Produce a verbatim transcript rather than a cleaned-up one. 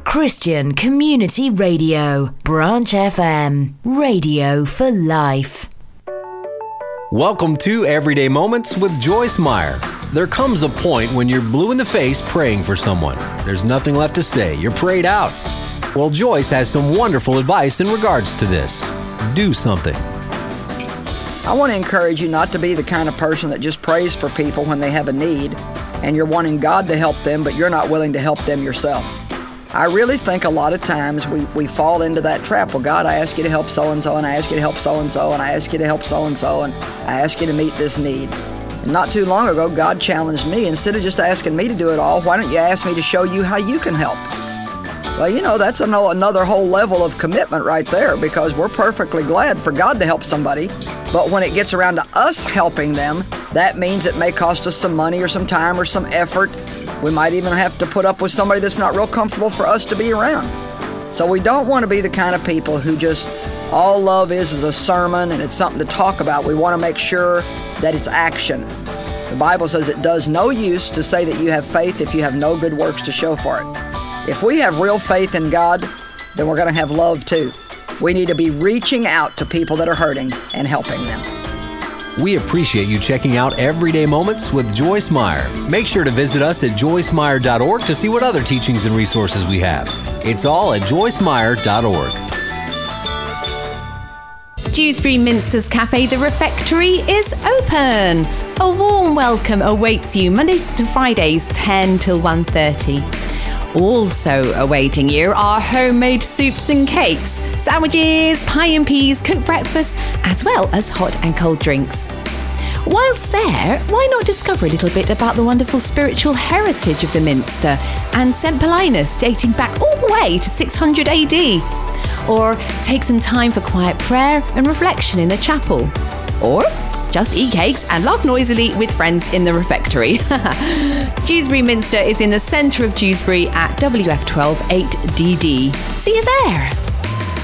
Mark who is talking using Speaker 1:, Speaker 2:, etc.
Speaker 1: Christian Community Radio, Branch F M, radio for life.
Speaker 2: Welcome to Everyday Moments with Joyce Meyer. There comes a point when you're blue in the face praying for someone. There's nothing left to say. You're prayed out. Well, Joyce has some wonderful advice in regards to this. Do something.
Speaker 3: I want to encourage you not to be the kind of person that just prays for people when they have a need and you're wanting God to help them, but you're not willing to help them yourself. I really think a lot of times we, we fall into that trap. Well, God, I ask you to help so-and-so, and I ask you to help so-and-so, and I ask you to help so-and-so, and I ask you to meet this need. And not too long ago, God challenged me, instead of just asking me to do it all, why don't you ask me to show you how you can help? Well, you know, that's another whole level of commitment right there, because we're perfectly glad for God to help somebody. But when it gets around to us helping them, that means it may cost us some money or some time or some effort. We might even have to put up with somebody that's not real comfortable for us to be around. So we don't want to be the kind of people who just, all love is is a sermon and it's something to talk about. We want to make sure that it's action. The Bible says it does no use to say that you have faith if you have no good works to show for it. If we have real faith in God, then we're going to have love too. We need to be reaching out to people that are hurting and helping them.
Speaker 2: We appreciate you checking out Everyday Moments with Joyce Meyer. Make sure to visit us at joyce meyer dot org to see what other teachings and resources we have. It's all at joyce meyer dot org.
Speaker 4: Dewsbury Minster's Cafe, The Refectory, is open. A warm welcome awaits you Mondays to Fridays, ten till one thirty. Also awaiting you are homemade soups and cakes, sandwiches, pie and peas, cooked breakfast, as well as hot and cold drinks. Whilst there, why not discover a little bit about the wonderful spiritual heritage of the Minster and Saint Paulinus dating back all the way to six hundred A D? Or take some time for quiet prayer and reflection in the chapel? Or just eat cakes and laugh noisily with friends in the refectory. Dewsbury Minster is in the centre of Dewsbury at W F twelve eight D D. See you there.